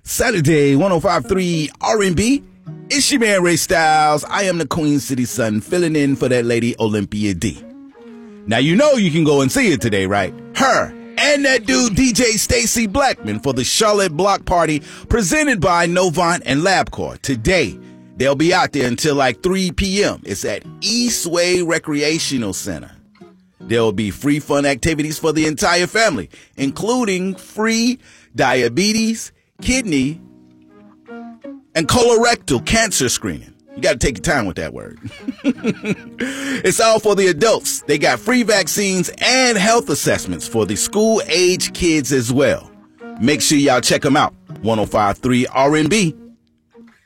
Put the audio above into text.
Saturday, 105.3 R&B. It's your man, Ray Styles. I am the Queen City Sun, filling in for that lady, Olympia D. Now, you know you can go and see it today, right? Her and that dude, DJ Stacy Blackman, for the Charlotte Block Party presented by Novant and LabCorp. Today, they'll be out there until like 3 p.m. It's at Eastway Recreational Center. There will be free fun activities for the entire family, including free diabetes, kidney, and colorectal cancer screening. You got to take your time with that word. It's all for the adults. They got free vaccines and health assessments for the school-age kids as well. Make sure y'all check them out. 105.3 R&B.